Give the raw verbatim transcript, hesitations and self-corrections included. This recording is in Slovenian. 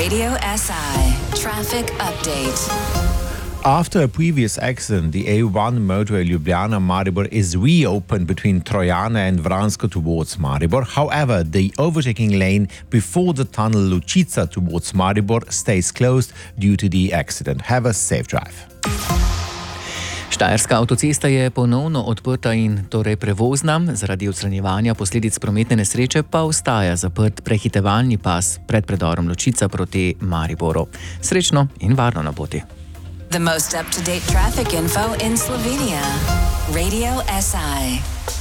Radio S I Traffic Update. After a previous accident, the A one motorway Ljubljana-Maribor is reopened between Trojana and Vransko towards Maribor. However, the overtaking lane before the tunnel Lučica towards Maribor stays closed due to the accident. Have a safe drive. Štajerska avtocesta je ponovno odprta in torej prevozna, zaradi odstranjevanja posledic prometne nesreče pa ostaja zaprt prehitevalni pas pred predorom Lučica proti Mariboru. Srečno in varno na poti. The most up-to-date traffic info in Slovenia. Radio S I.